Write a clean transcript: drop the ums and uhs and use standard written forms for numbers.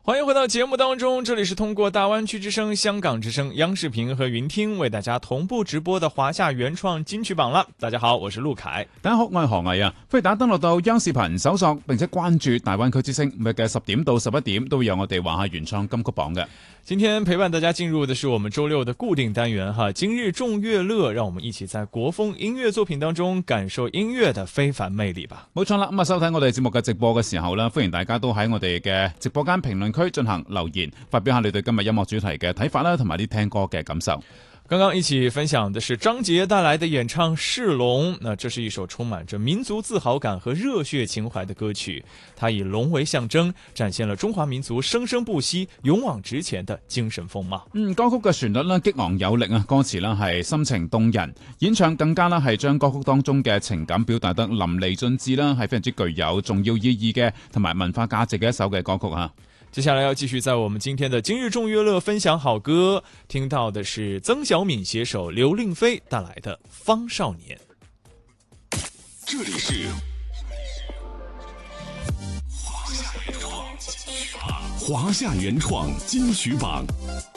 欢迎回到节目当中，这里是通过大湾区之声、香港之声、央视频和云聽為大家同步直播的華夏原創金曲榜啦。大家好，我是陸凱。 大家好，我係何毅啊！歡迎大家登錄到央視頻搜索，並且關注大灣區之聲，每日嘅10點到11點都會有我哋華夏原創金曲榜嘅。 今天陪伴大家進入的是我們周六的固定單元哈，今日眾樂樂，讓我們一起在國風音樂作品當中感受音樂的非凡魅力吧。 冇錯啦，咁啊收睇我哋節目嘅直播嘅時候啦，歡迎大家都喺我哋嘅直播間評論區進行留言，發表下你對今日音樂主題嘅睇法啦，同埋啲聽歌嘅感受。 剛剛一起分享的是張杰帶來的演唱《是龍》，那這是一首充滿着民族自豪感和熱血情懷的歌曲，它以龍為象徵，展現了中華民族生生不息、勇往直前的精神風貌。 歌曲嘅旋律啦激昂有力啊，歌詞啦係深情動人，演唱更加啦係將歌曲當中嘅情感表達得淋漓盡致啦，係非常之具有重要意義嘅同埋文化價值嘅一首嘅歌曲啊。 接下來要繼續在我們今天的今日眾樂樂分享好歌，聽到的是曾小敏攜手劉令飛帶來的《方少年》。 這裡是華夏原創金曲榜。